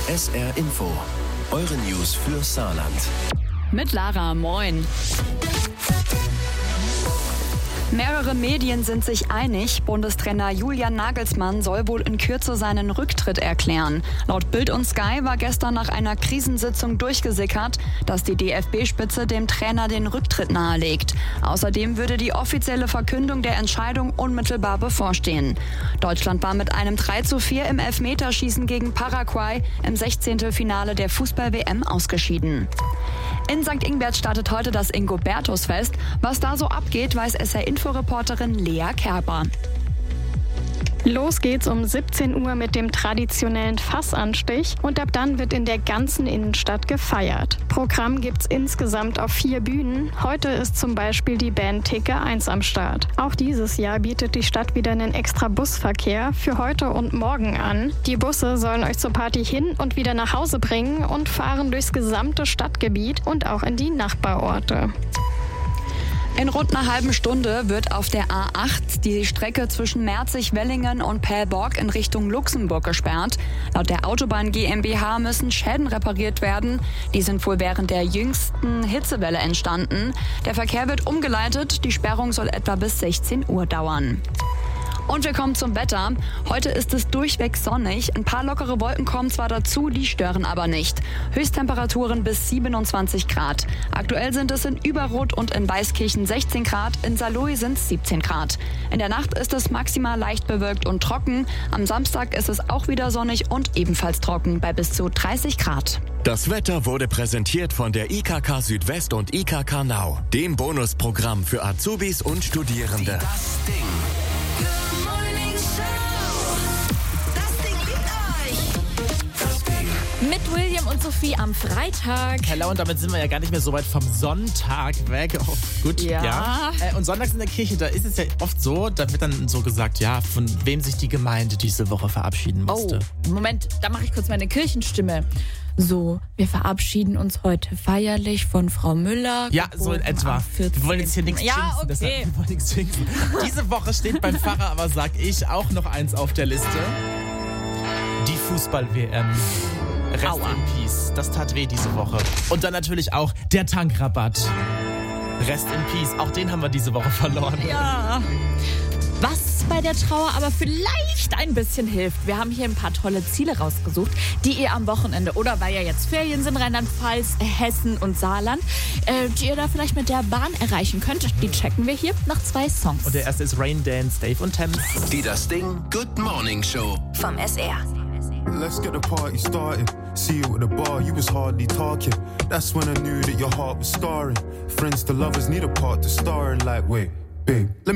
SR Info. Eure News für Saarland. Mit Lara, moin. Mehrere Medien sind sich einig, Bundestrainer Julian Nagelsmann soll wohl in Kürze seinen Rücktritt erklären. Laut Bild und Sky war gestern nach einer Krisensitzung durchgesickert, dass die DFB-Spitze dem Trainer den Rücktritt nahelegt. Außerdem würde die offizielle Verkündung der Entscheidung unmittelbar bevorstehen. Deutschland war mit einem 3:4 im Elfmeterschießen gegen Paraguay im 16. Finale der Fußball-WM ausgeschieden. In St. Ingbert startet heute das Ingobertus-Fest. Was da so abgeht, weiß SR-Info-Reporterin Lea Kerber. Los geht's um 17 Uhr mit dem traditionellen Fassanstich und ab dann wird in der ganzen Innenstadt gefeiert. Programm gibt's insgesamt auf 4 Bühnen. Heute ist zum Beispiel die Band Ticke 1 am Start. Auch dieses Jahr bietet die Stadt wieder einen extra Busverkehr für heute und morgen an. Die Busse sollen euch zur Party hin und wieder nach Hause bringen und fahren durchs gesamte Stadtgebiet und auch in die Nachbarorte. In rund einer halben Stunde wird auf der A8 die Strecke zwischen Merzig-Wellingen und Pelborg in Richtung Luxemburg gesperrt. Laut der Autobahn GmbH müssen Schäden repariert werden. Die sind wohl während der jüngsten Hitzewelle entstanden. Der Verkehr wird umgeleitet. Die Sperrung soll etwa bis 16 Uhr dauern. Und wir kommen zum Wetter. Heute ist es durchweg sonnig. Ein paar lockere Wolken kommen zwar dazu, die stören aber nicht. Höchsttemperaturen bis 27 Grad. Aktuell sind es in Überrot und in Weißkirchen 16 Grad, in Saarlouis sind es 17 Grad. In der Nacht ist es maximal leicht bewölkt und trocken. Am Samstag ist es auch wieder sonnig und ebenfalls trocken bei bis zu 30 Grad. Das Wetter wurde präsentiert von der IKK Südwest und IKK Now, dem Bonusprogramm für Azubis und Studierende. Mit William und Sophie am Freitag. Hello, und damit sind wir ja gar nicht mehr so weit vom Sonntag weg. Oh, gut, ja. Und sonntags in der Kirche, da ist es ja oft so, da wird dann so gesagt, ja, von wem sich die Gemeinde diese Woche verabschieden musste. Oh, Moment, da mache ich kurz meine Kirchenstimme. So, wir verabschieden uns heute feierlich von Frau Müller. Ja, so in etwa. Wir wollen jetzt hier nichts jinxen. Okay. Wir wollen nichts jinxen. Diese Woche steht beim Pfarrer, aber sag ich, auch noch eins auf der Liste. Die Fußball-WM. Rest in Peace. Das tat weh diese Woche. Und dann natürlich auch der Tankrabatt. Rest in Peace. Auch den haben wir diese Woche verloren. Ja. Was bei der Trauer aber vielleicht ein bisschen hilft. Wir haben hier ein paar tolle Ziele rausgesucht, die ihr am Wochenende oder weil ja jetzt Ferien sind, Rheinland-Pfalz, Hessen und Saarland, die ihr da vielleicht mit der Bahn erreichen könnt. Die checken wir hier nach 2 Songs. Und der erste ist Rain Dance, Dave und Thames. Die Das Ding Good Morning Show Vom SR. Let's get the party started. See you at the bar, you was hardly talking. That's when I knew that your heart was scarring. Friends to lovers need a part to star in, like, wait, babe, let me